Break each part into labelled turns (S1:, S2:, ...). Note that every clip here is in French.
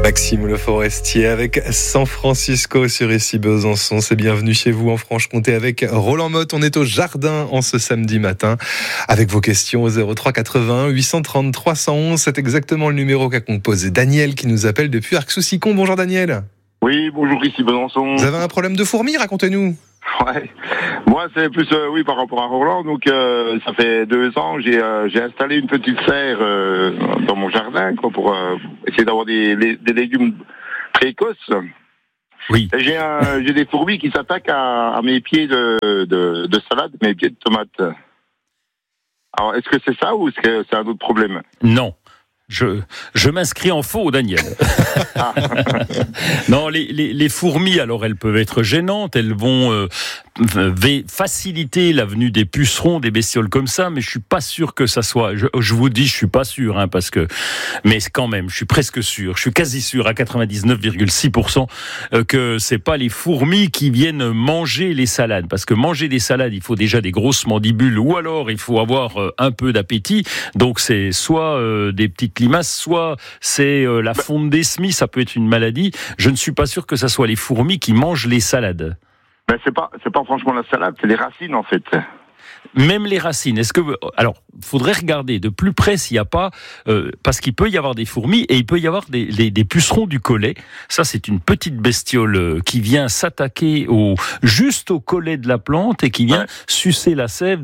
S1: Maxime Le Forestier avec San Francisco sur Ici Besançon. C'est bienvenue chez vous en Franche-Comté avec Roland Motte. On est au jardin en ce samedi matin avec vos questions au 03 81 830 311. C'est exactement le numéro qu'a composé Daniel qui nous appelle depuis Arc-sous-Sicon. Bonjour Daniel.
S2: Oui, bonjour, ici Besançon.
S1: Vous avez un problème de fourmis, racontez-nous.
S2: Ouais. Moi, c'est plus, oui, par rapport à Roland. Donc, ça fait 2 ans, j'ai installé une petite serre dans mon jardin, quoi, pour essayer d'avoir des légumes précoces.
S1: Oui.
S2: Et j'ai des fourmis qui s'attaquent à mes pieds de salade, mes pieds de tomates. Alors, est-ce que c'est ça ou est-ce que c'est un autre problème?
S3: Non. Je m'inscris en faux, Daniel. Non, les fourmis, alors elles peuvent être gênantes, elles vont faciliter la venue des pucerons, des bestioles comme ça, mais je suis pas sûr que ça soit. Je vous dis, je suis pas sûr, parce que, mais quand même, je suis presque sûr, je suis quasi sûr à 99,6% que c'est pas les fourmis qui viennent manger les salades, parce que manger des salades, il faut déjà des grosses mandibules, ou alors il faut avoir un peu d'appétit. Donc c'est soit des petites limaces, soit c'est la fonte des semis, ça peut être une maladie. Je ne suis pas sûr que ça soit les fourmis qui mangent les salades.
S2: Ben c'est pas franchement la salade, c'est les racines en fait.
S3: Même les racines, alors, faudrait regarder de plus près s'il n'y a pas, parce qu'il peut y avoir des fourmis et il peut y avoir des pucerons du collet. Ça, c'est une petite bestiole qui vient s'attaquer juste au collet de la plante et qui vient sucer la sève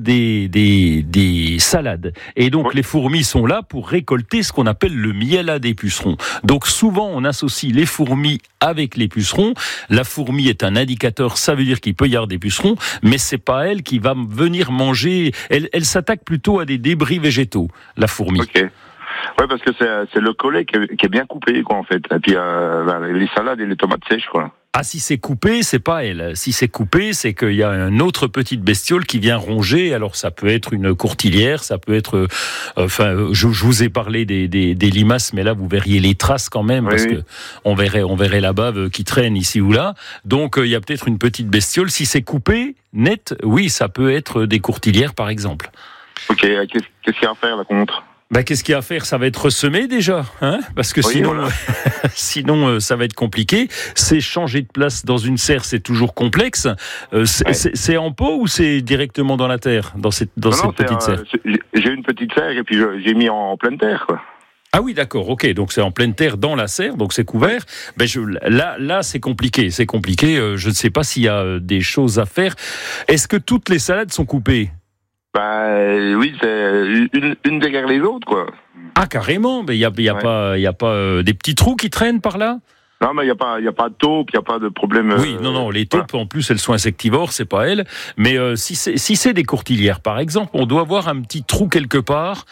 S3: des salades. Et donc, les fourmis sont là pour récolter ce qu'on appelle le miel à des pucerons. Donc, souvent, on associe les fourmis avec les pucerons. La fourmi est un indicateur, ça veut dire qu'il peut y avoir des pucerons, mais c'est pas elle qui va venir manger. Elle s'attaque plutôt à des débris végétaux, la fourmi.
S2: Ok. Ouais, parce que c'est le collet qui est bien coupé, quoi, en fait. Et puis les salades et les tomates sèches, quoi.
S3: Ah, si c'est coupé, c'est pas elle. Si c'est coupé, c'est qu'il y a une autre petite bestiole qui vient ronger. Alors, ça peut être une courtilière, ça peut être... je vous ai parlé des limaces, mais là, vous verriez les traces quand même, parce que on verrait la bave qui traîne ici ou là. Donc, il y a peut-être une petite bestiole. Si c'est coupé, net, oui, ça peut être des courtilières, par exemple.
S2: Ok, qu'est-ce qu'il y a à faire, là, contre ?
S3: Qu'est-ce qu'il y a à faire? Ça va être ressemé déjà, parce que sinon, voilà. Sinon, ça va être compliqué. C'est changer de place dans une serre, c'est toujours complexe. C'est en pot ou c'est directement dans la terre, dans cette petite serre?
S2: J'ai une petite serre et puis j'ai mis en pleine terre, quoi.
S3: Ah oui, d'accord, ok. Donc c'est en pleine terre dans la serre, donc c'est couvert. Là, c'est compliqué. Je ne sais pas s'il y a des choses à faire. Est-ce que toutes les salades sont coupées?
S2: Oui, c'est une derrière les autres, quoi.
S3: Ah, carrément. Mais il y a pas des petits trous qui traînent par là?
S2: Non, mais il y a pas de taupe, il y a pas de problème.
S3: Oui, non, les taupes, en plus, elles sont insectivores, c'est pas elles. Mais si c'est des courtilières, par exemple, on doit avoir un petit trou quelque part,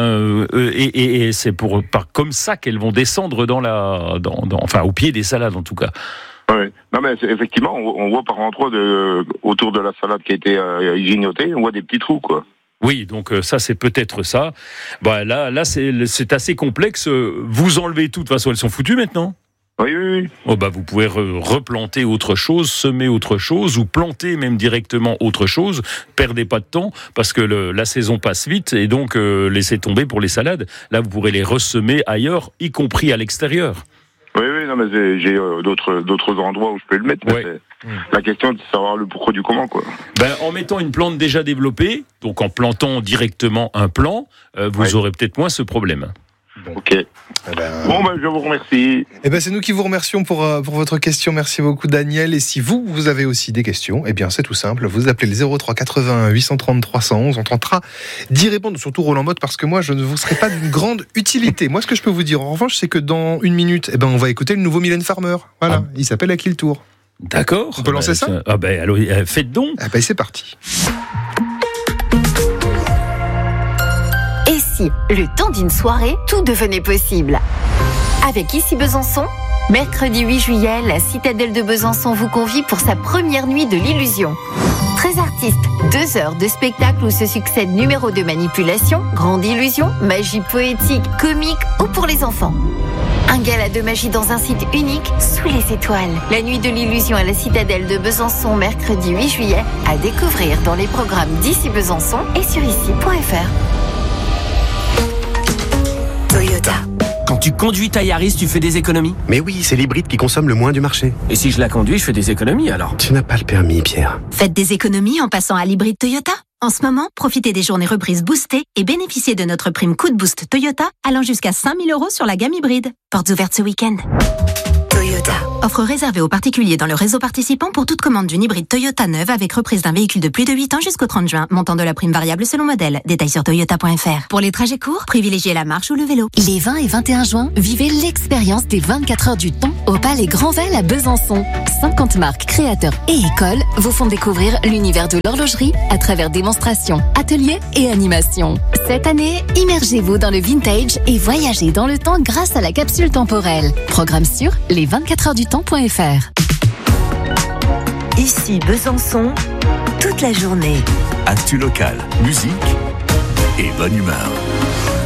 S3: et c'est comme ça qu'elles vont descendre au pied des salades, en tout cas.
S2: Oui. Non, mais effectivement, on voit par endroits autour de la salade qui a été hygiénotée, on voit des petits trous, quoi.
S3: Oui, donc ça, c'est peut-être ça. Là, c'est assez complexe. Vous enlevez tout, de toute façon, elles sont foutues maintenant.
S2: Oui.
S3: Vous pouvez replanter autre chose, semer autre chose, ou planter même directement autre chose. Perdez pas de temps, parce que la saison passe vite, et donc laissez tomber pour les salades. Là, vous pourrez les ressemer ailleurs, y compris à l'extérieur.
S2: Oui, non, mais j'ai d'autres endroits où je peux le mettre. La question est de savoir le pourquoi du comment, quoi.
S3: En mettant une plante déjà développée, donc en plantant directement un plant, vous aurez peut-être moins ce problème.
S2: Ok. Je vous remercie.
S1: C'est nous qui vous remercions pour votre question. Merci beaucoup, Daniel. Et si vous avez aussi des questions, c'est tout simple. Vous appelez le 03 81 830 311. On tentera d'y répondre, surtout Roland Motte, parce que moi, je ne vous serai pas d'une grande utilité. Moi, ce que je peux vous dire, en revanche, c'est que dans 1 minute, on va écouter le nouveau Mylène Farmer. Voilà. Il s'appelle À qui le tour?
S3: D'accord.
S1: On peut lancer ça?
S3: Alors, faites donc.
S1: C'est parti.
S4: Et si, le temps d'une soirée, tout devenait possible? Avec Ici Besançon, mercredi 8 juillet, la Citadelle de Besançon vous convie pour sa première nuit de l'illusion. 13 artistes, 2 heures de spectacle où se succèdent numéros de manipulation, grande illusion, magie poétique, comique ou pour les enfants. Un gala de magie dans un site unique, sous les étoiles. La nuit de l'illusion à la Citadelle de Besançon, mercredi 8 juillet, à découvrir dans les programmes d'Ici Besançon et sur ici.fr. Toyota.
S5: Quand tu conduis ta Yaris, tu fais des économies?
S6: Mais oui, c'est l'hybride qui consomme le moins du marché.
S5: Et si je la conduis, je fais des économies alors?
S6: Tu n'as pas le permis, Pierre.
S7: Faites des économies en passant à l'hybride Toyota. En ce moment, profitez des journées reprises boostées et bénéficiez de notre prime coup de boost Toyota allant jusqu'à 5 000 € sur la gamme hybride. Portes ouvertes ce week-end. Toyota. Offre réservée aux particuliers dans le réseau participant pour toute commande d'une hybride Toyota neuve avec reprise d'un véhicule de plus de 8 ans jusqu'au 30 juin. Montant de la prime variable selon modèle. Détails sur toyota.fr. Pour les trajets courts, privilégiez la marche ou le vélo.
S8: Les 20 et 21 juin, vivez l'expérience des 24 heures du temps au Palais Grandval à Besançon. 50 marques, créateurs et écoles vous font découvrir l'univers de l'horlogerie à travers démonstrations, ateliers et animations. Cette année, immergez-vous dans le vintage et voyagez dans le temps grâce à la capsule temporelle. Programme sur les24heuresdutemps.fr.
S9: Ici Besançon, toute la journée.
S10: Actu local, musique et bonne humeur.